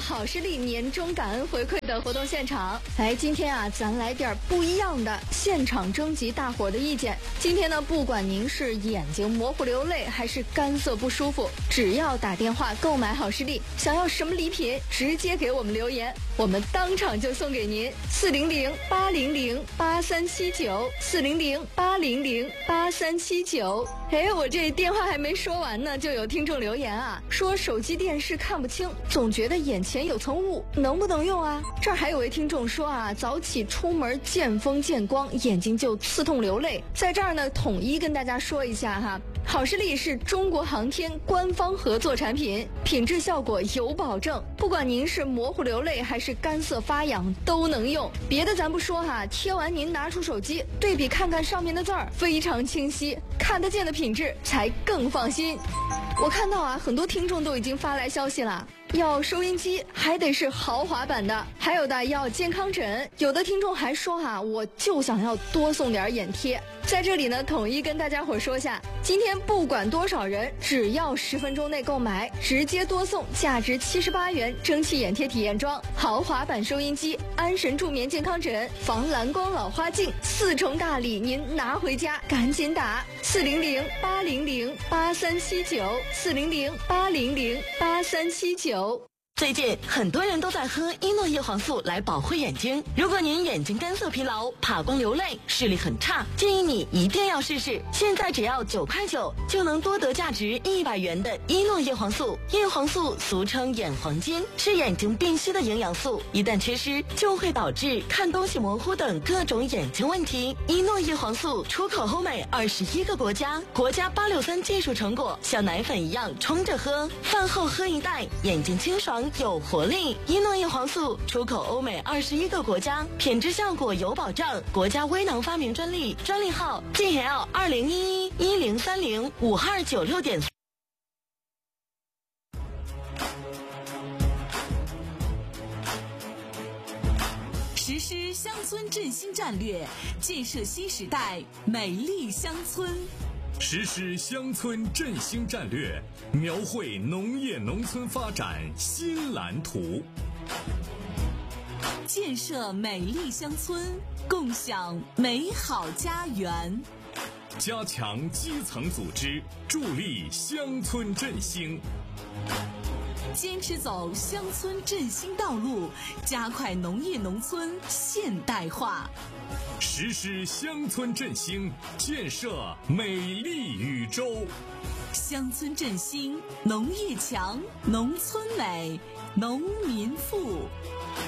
好视力年终感恩回馈的活动现场。今天啊，咱来点不一样的，现场征集大伙的意见。今天呢，不管您是眼睛模糊流泪，还是干涩不舒服，只要打电话购买好视力，想要什么礼品，直接给我们留言，我们当场就送给您。400-800-8379，400-800-8379。我这电话还没说完呢，就有听众留言啊，说手机电视看不清，总觉得眼前有层雾，能不能用啊？这儿还有位听众说啊，早起出门见风见光，眼睛就刺痛流泪。在这儿呢，统一跟大家说一下哈，好视力是中国航天官方合作产品，品质效果有保证，不管您是模糊流泪还是干涩发痒都能用。别的咱不说哈，贴完您拿出手机对比看看上面的字儿，非常清晰，看得见的品质才更放心。我看到啊，很多听众都已经发来消息了，要收音机还得是豪华版的，还有的要健康枕，有的听众还说啊，我就想要多送点眼贴。在这里呢，统一跟大家伙说下，今天不管多少人，只要10分钟内购买，直接多送价值78元蒸汽眼贴体验装、豪华版收音机、安神助眠健康枕、防蓝光老花镜，4重大礼您拿回家，赶紧打400-800-8379，400-800-8379。 最近很多人都在喝伊诺叶黄素来保护眼睛。如果您眼睛干涩疲劳、怕光流泪、视力很差，建议你一定要试试。现在只要9块9就能多得价值100元的伊诺叶黄素。叶黄素俗称眼黄金，是眼睛必需的营养素，一旦缺失就会导致看东西模糊等各种眼睛问题。伊诺叶黄素出口欧美21个国家863技术成果，像奶粉一样冲着喝，饭后喝一袋，眼睛清爽有活力。伊诺叶黄素出口欧美21个国家，品质效果有保障，国家微囊发明专利，专利号 GL201110305296.4。 实施乡村振兴战略，建设新时代美丽乡村。 实施乡村振兴战略，描绘农业农村发展新蓝图。 建设美丽乡村，共享美好家园。 加强基层组织，助力乡村振兴。 坚持走乡村振兴道路，加快农业农村现代化。 实施乡村振兴，建设美丽宇宙。 乡村振兴，农业强，农村美，农民富。